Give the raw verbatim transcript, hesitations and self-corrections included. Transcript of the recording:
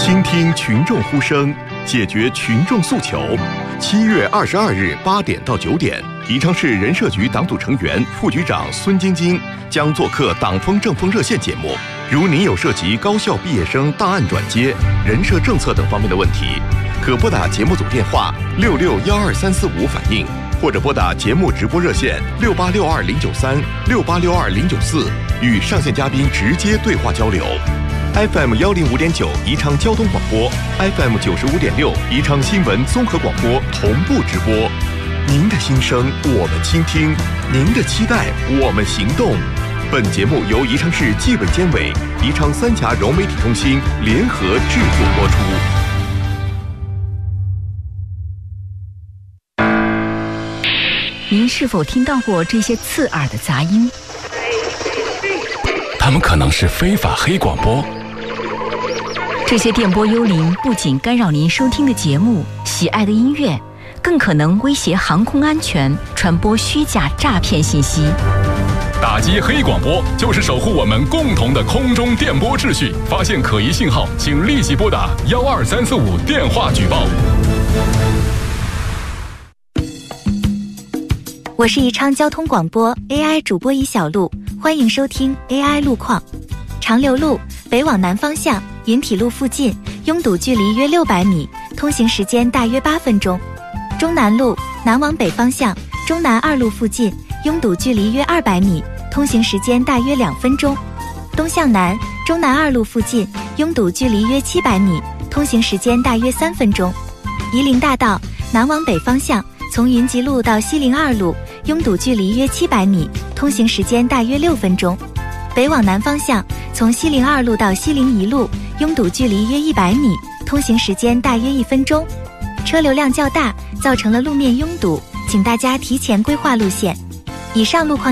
倾听群众呼声，解决群众诉求。七月二十二日八点到九点，宜昌市人社局党组成员、副局长孙晶晶将做客《党风政风热线》节目。如您有涉及高校毕业生档案转接、人社政策等方面的问题，可拨打节目组电话六六幺二三四五反映，或者拨打节目直播热线六八六二零九三、六八六二零九四，与上线嘉宾直接对话交流。F M 幺零五点九宜昌交通广播 ，F M 九十五点六宜昌新闻综合广播同步直播。您的心声我们倾听，您的期待我们行动。本节目由宜昌市纪委监委、宜昌三峡融媒体中心联合制作播出。 您是否听到过这些刺耳的杂音？ 他们可能是非法黑广播。 这些电波幽灵不仅干扰您收听的节目、喜爱的音乐，更可能威胁航空安全，传播虚假诈骗信息。 打击黑广播就是守护我们共同的空中电波秩序。发现可疑信号，请立即拨打幺二三四五电话举报。 我是宜昌交通广播 A I 主播尹小璐，欢迎收听 A I 路况。长流路北往南方向，云体路附近拥堵距离约六百米，通行时间大约八分钟。中南路南往北方向，中南二路附近拥堵距离约二百米，通行时间大约两分钟。东向南中南二路附近拥堵距离约七百米，通行时间大约三分钟。夷陵大道南往北方向，从云集路到西陵二路拥堵距离约七百米，通行时间大约六分钟。北往南方向，从西陵二路到西陵一路拥堵距离约一百米，通行时间大约一分钟。车流量较大，造成了路面拥堵，请大家提前规划路线。以上路况